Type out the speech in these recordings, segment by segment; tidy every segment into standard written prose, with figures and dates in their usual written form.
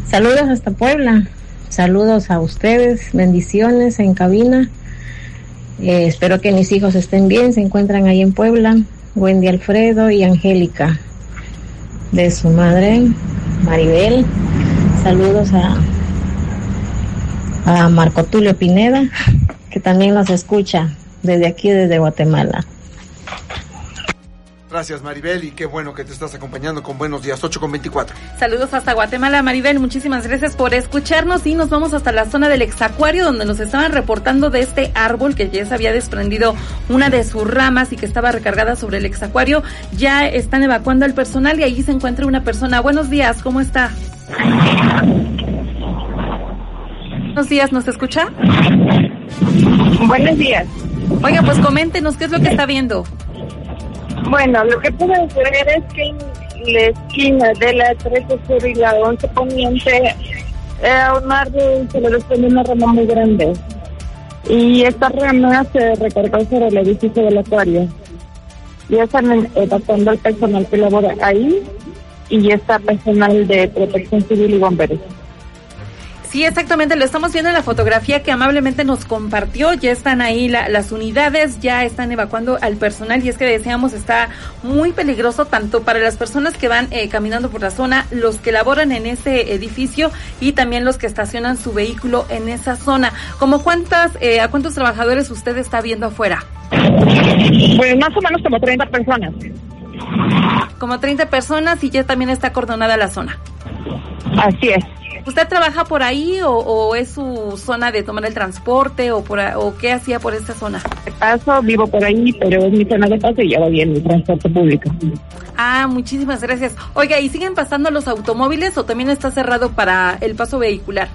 Saludos hasta Puebla. Saludos a ustedes, bendiciones en cabina. Espero que mis hijos estén bien, se encuentran ahí en Puebla. Wendy, Alfredo y Angélica. De su madre, Maribel. Saludos a Marco Tulio Pineda, que también nos escucha desde aquí, desde Guatemala. Gracias, Maribel, y qué bueno que te estás acompañando con Buenos Días, 8:24. Saludos hasta Guatemala, Maribel, muchísimas gracias por escucharnos y nos vamos hasta la zona del Exacuario, donde nos estaban reportando de este árbol que ya se había desprendido una de sus ramas y que estaba recargada sobre el Exacuario. Ya están evacuando al personal y allí se encuentra una persona. Buenos días, ¿cómo está? Buenos días, ¿nos escucha? Buenos días. Oiga, pues coméntenos qué es lo que está viendo. Bueno, lo que puedo ver es que en la esquina de la 13 Sur y la 11 Poniente, a un árbol se le desprende una rama muy grande. Y esta rama se recargó sobre el edificio del acuario. Ya están evacuando al personal que labora ahí y ya está personal de Protección Civil y bomberos. Sí, exactamente, lo estamos viendo en la fotografía que amablemente nos compartió. Ya están ahí las unidades, ya están evacuando al personal y es que decíamos está muy peligroso tanto para las personas que van caminando por la zona, los que laboran en ese edificio y también los que estacionan su vehículo en esa zona. ¿Cómo a cuántos trabajadores usted está viendo afuera? Pues más o menos como 30 personas. Como 30 personas y ya también está acordonada la zona. Así es. ¿Usted trabaja por ahí o es su zona de tomar el transporte o qué hacía por esta zona? De paso, vivo por ahí, pero es mi zona de paso y ya va bien mi transporte público. Ah, muchísimas gracias. Oiga, ¿y siguen pasando los automóviles o también está cerrado para el paso vehicular?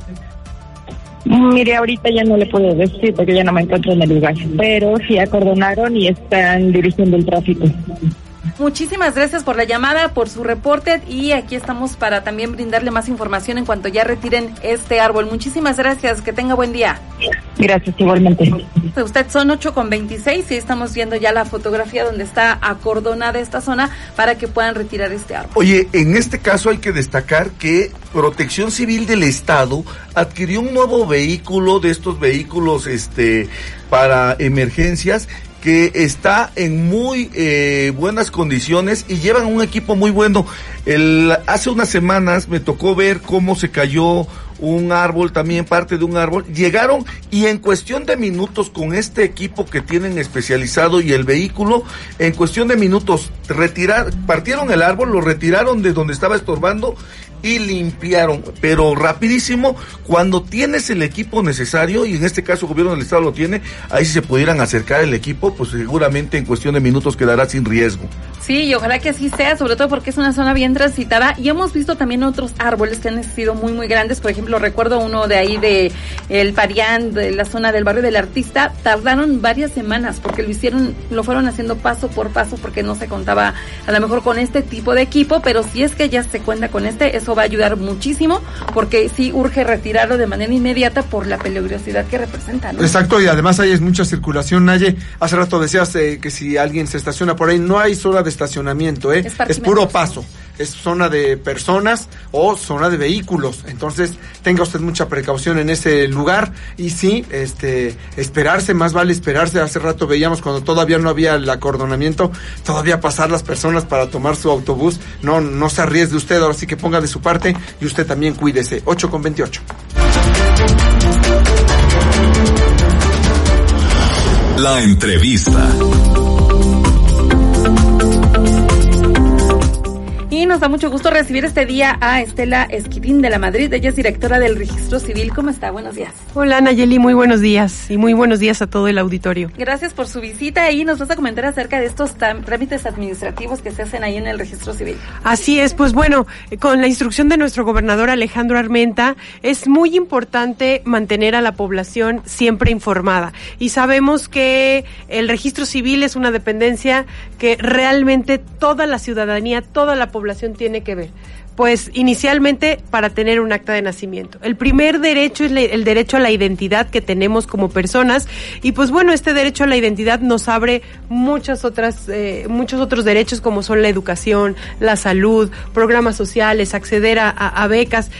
Mire, ahorita ya no le puedo decir porque ya no me encuentro en el lugar, pero sí acordonaron y están dirigiendo el tráfico. Muchísimas gracias por la llamada, por su reporte y aquí estamos para también brindarle más información en cuanto ya retiren este árbol. Muchísimas gracias, que tenga buen día. Gracias, igualmente. Usted son 8:26 y estamos viendo ya la fotografía donde está acordonada esta zona para que puedan retirar este árbol. Oye, en este caso hay que destacar que Protección Civil del Estado adquirió un nuevo vehículo de estos vehículos para emergencias que está en muy buenas condiciones y llevan un equipo muy bueno. Hace unas semanas me tocó ver cómo se cayó un árbol, también parte de un árbol. Llegaron y en cuestión de minutos con este equipo que tienen especializado y el vehículo, en cuestión de minutos partieron el árbol, lo retiraron de donde estaba estorbando y limpiaron, pero rapidísimo. Cuando tienes el equipo necesario, y en este caso el gobierno del estado lo tiene, ahí si se pudieran acercar el equipo, pues seguramente en cuestión de minutos quedará sin riesgo. Sí, y ojalá que así sea, sobre todo porque es una zona bien transitada, y hemos visto también otros árboles que han sido muy, muy grandes. Por ejemplo, recuerdo uno de ahí de El Parián, de la zona del barrio del Artista, tardaron varias semanas porque lo fueron haciendo paso por paso porque no se contaba a lo mejor con este tipo de equipo, pero si es que ya se cuenta con eso va a ayudar muchísimo, porque sí urge retirarlo de manera inmediata por la peligrosidad que representa, ¿no? Exacto, y además hay mucha circulación, Naye. Hace rato decías que si alguien se estaciona por ahí, no hay zona de estacionamiento, es puro paso. Es zona de personas o zona de vehículos. Entonces, tenga usted mucha precaución en ese lugar. Y sí, esperarse, más vale esperarse. Hace rato veíamos cuando todavía no había el acordonamiento, todavía pasar las personas para tomar su autobús. No se arriesgue usted, ahora sí que ponga de su parte y usted también cuídese. 8:28. La entrevista. Y nos da mucho gusto recibir este día a Estela Esquitín de la Madrid. Ella es directora del Registro Civil. ¿Cómo está? Buenos días. Hola, Nayeli, muy buenos días y muy buenos días a todo el auditorio. Gracias por su visita y nos vas a comentar acerca de estos trámites administrativos que se hacen ahí en el Registro Civil. Así es, pues bueno, con la instrucción de nuestro gobernador Alejandro Armenta, es muy importante mantener a la población siempre informada. Y sabemos que el Registro Civil es una dependencia que realmente toda la ciudadanía, toda la población tiene que ver. Pues inicialmente para tener un acta de nacimiento. El primer derecho es el derecho a la identidad que tenemos como personas y pues bueno, este derecho a la identidad nos abre muchos otros derechos como son la educación, la salud, programas sociales, acceder a becas